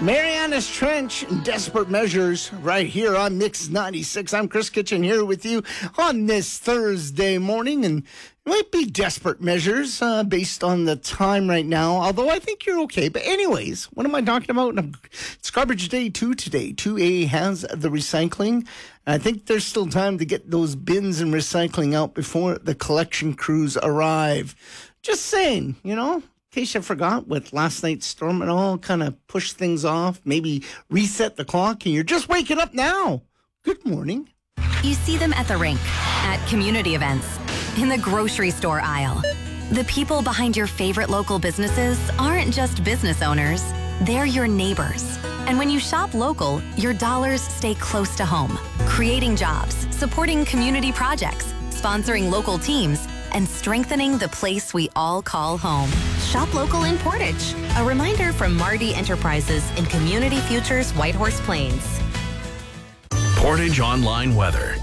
Marianas Trench and Desperate Measures right here on Mix 96. I'm Chris Kitchen here with you on this Thursday morning, and it might be Desperate Measures based on the time right now, although I think you're okay. But anyways, what am I talking about? It's Garbage Day 2 today. 2A has the recycling. I think there's still time to get those bins and recycling out before the collection crews arrive. Just saying, you know. In case you forgot, with last night's storm and all, kind of push things off, maybe reset the clock, and you're just waking up now. Good morning. You see them at the rink, at community events, in the grocery store aisle. The people behind your favorite local businesses aren't just business owners, they're your neighbors. And when you shop local, your dollars stay close to home, creating jobs, supporting community projects, sponsoring local teams, and strengthening the place we all call home. Shop local in Portage. A reminder from Marty Enterprises in Community Futures Whitehorse Plains. Portage Online weather.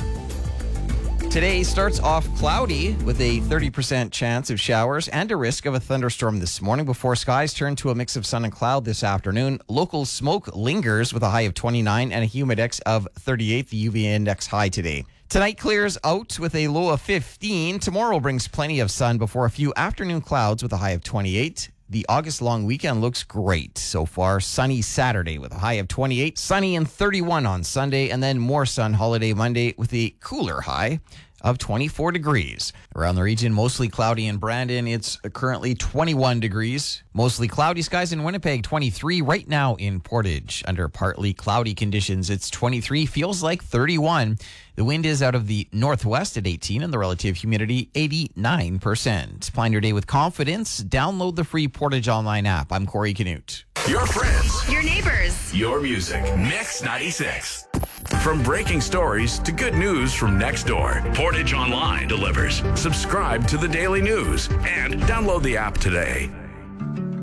Today starts off cloudy with a 30% chance of showers and a risk of a thunderstorm this morning before skies turn to a mix of sun and cloud this afternoon. Local smoke lingers with a high of 29 and a humidex of 38, the UV index high today. Tonight clears out with a low of 15. Tomorrow brings plenty of sun before a few afternoon clouds with a high of 28. The August long weekend looks great so far. Sunny Saturday with a high of 28. Sunny and 31 on Sunday, and then more sun holiday Monday with a cooler high of 24 degrees. Around the region, mostly cloudy in Brandon. It's currently 21 degrees. Mostly cloudy skies in Winnipeg, 23 right now in Portage. Under partly cloudy conditions, it's 23, feels like 31. The wind is out of the northwest at 18 and the relative humidity 89%. Plan your day with confidence. Download the free Portage Online app. I'm Corey Canute. Your friends. Your neighbors. Your music. Mix 96. From breaking stories to good news from next door, Portage Online delivers. Subscribe to the daily news and download the app today.